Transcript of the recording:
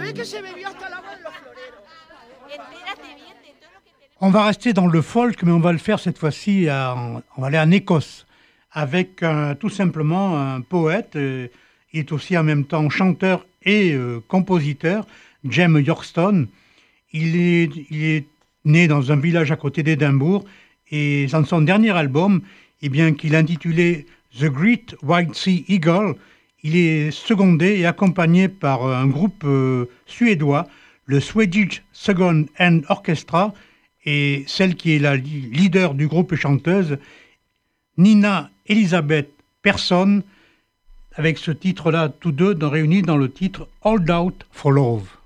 ve que se bebió hasta el agua de los floreros. On va rester dans le folk, mais on va le faire cette fois-ci, on va aller en Écosse, avec tout simplement un poète, il est aussi en même temps chanteur et compositeur, Jem Yorkstone. Il est né dans un village à côté d'Édimbourg, et dans son dernier album, eh bien, qu'il intitulé The Great White Sea Eagle, il est secondé et accompagné par un groupe suédois, le Swedish Second Hand Orchestra, et celle qui est la leader du groupe et chanteuse, Nina Elisabeth Persson, avec ce titre-là, tous deux réunis dans le titre Hold Out for Love.